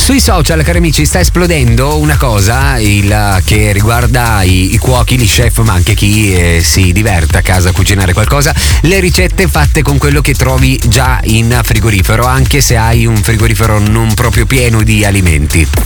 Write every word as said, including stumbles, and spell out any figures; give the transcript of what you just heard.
Sui social, cari amici, sta esplodendo una cosa il, che riguarda i, i cuochi, gli chef, ma anche chi eh, si diverte a casa a cucinare qualcosa. Le ricette fatte con quello che trovi già in frigorifero, anche se hai un frigorifero non proprio pieno di alimenti.